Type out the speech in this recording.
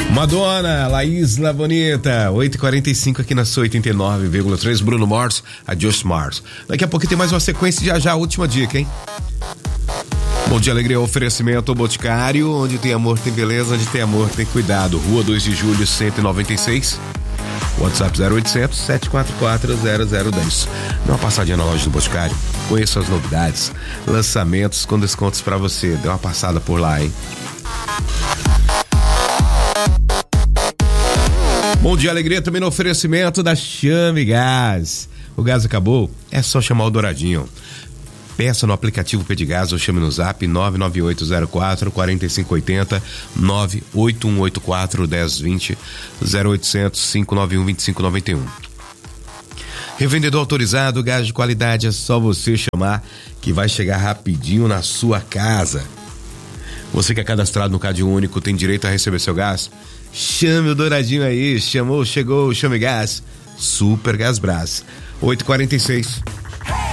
Madonna, La Isla Bonita, 8h45 aqui na sua 89,3. Bruno Mars, Adjust Mars. Daqui a pouco tem mais uma sequência, já a última dica, hein? Bom Dia Alegria, oferecimento Boticário, onde tem amor tem beleza, onde tem amor tem cuidado. Rua 2 de Julho, 196. WhatsApp 0800 744 0010. Dê uma passadinha na loja do Boticário, conheça as novidades, lançamentos com descontos pra você. Dê uma passada por lá, hein? Bom Dia Alegria também no oferecimento da Chame Gás. O gás acabou? É só chamar o Douradinho. Peça no aplicativo Pedigás ou chame no zap 99804-4580, 98184-1020, 0800-591-2591. Revendedor autorizado, gás de qualidade, é só você chamar que vai chegar rapidinho na sua casa. Você que é cadastrado no Cade Único tem direito a receber seu gás? Chame o Douradinho aí, chamou, chegou, Chame Gás, Super Gás Brás, 8h46.